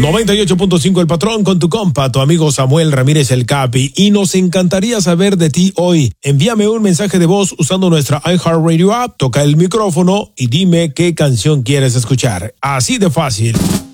98.5 El Patrón con tu compa, tu amigo Samuel Ramírez el Capi, y nos encantaría saber de ti hoy. Envíame un mensaje de voz usando nuestra iHeartRadio app, toca el micrófono y dime qué canción quieres escuchar. Así de fácil.